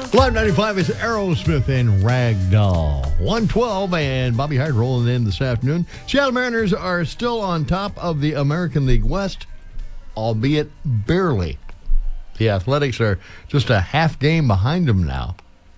Live 95 is Aerosmith and Ragdoll. 112 and Bobby Hyde rolling in this afternoon. Seattle Mariners are still on top of the American League West, albeit barely. The Athletics are just a half game behind them now.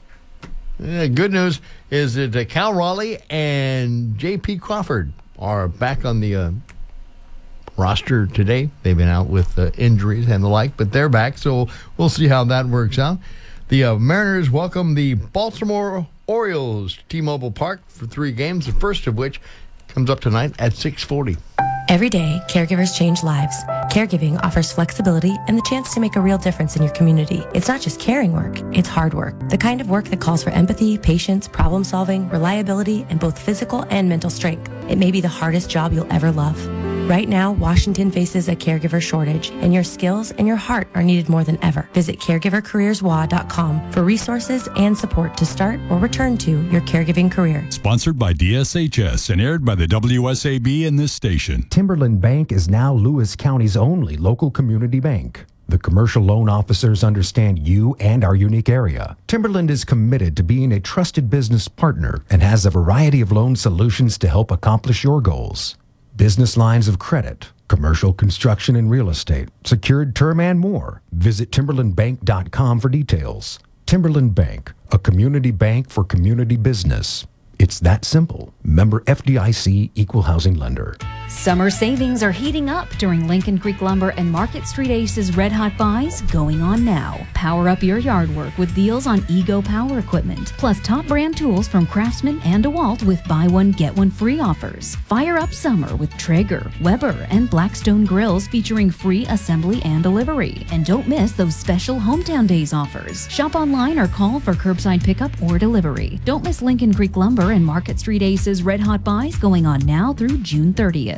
Good news is that Cal Raleigh and J.P. Crawford are back on the roster today. They've been out with injuries and the like, but they're back, so we'll see how that works out. The Mariners welcome the Baltimore Orioles to T-Mobile Park for 3 games, the first of which comes up tonight at 6:40. Every day, caregivers change lives. Caregiving offers flexibility and the chance to make a real difference in your community. It's not just caring work, it's hard work. The kind of work that calls for empathy, patience, problem solving, reliability, and both physical and mental strength. It may be the hardest job you'll ever love. Right now, Washington faces a caregiver shortage, and your skills and your heart are needed more than ever. Visit caregivercareerswa.com for resources and support to start or return to your caregiving career. Sponsored by DSHS and aired by the WSAB in this station. Timberland Bank is now Lewis County's only local community bank. The commercial loan officers understand you and our unique area. Timberland is committed to being a trusted business partner and has a variety of loan solutions to help accomplish your goals. Business lines of credit, commercial construction and real estate, secured term and more. Visit timberlandbank.com for details. Timberland Bank, a community bank for community business. It's that simple. Member FDIC Equal Housing Lender. Summer savings are heating up during Lincoln Creek Lumber and Market Street Aces Red Hot Buys going on now. Power up your yard work with deals on Ego Power Equipment, plus top brand tools from Craftsman and DeWalt with buy one, get one free offers. Fire up summer with Traeger, Weber, and Blackstone grills featuring free assembly and delivery. And don't miss those special Hometown Days offers. Shop online or call for curbside pickup or delivery. Don't miss Lincoln Creek Lumber and Market Street Aces Red Hot Buys going on now through June 30th.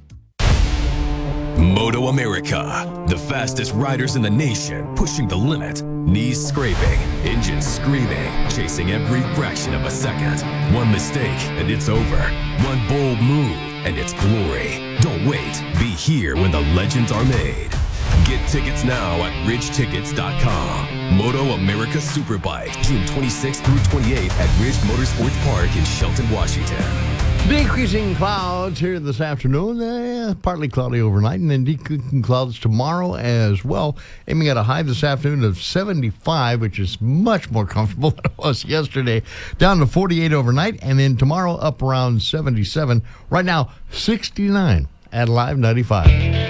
Moto America, the fastest riders in the nation, pushing the limit, knees scraping, engines screaming, chasing every fraction of a second. One mistake and it's over. One bold move and it's glory. Don't wait. Be here when the legends are made. Get tickets now at ridgetickets.com. Moto America Superbike, June 26th through 28th at Ridge Motorsports Park in Shelton, Washington. Decreasing clouds here this afternoon, partly cloudy overnight, and then decreasing clouds tomorrow as well. Aiming at a high this afternoon of 75, which is much more comfortable than it was yesterday. Down to 48 overnight, and then tomorrow up around 77. Right now, 69 at Live 95.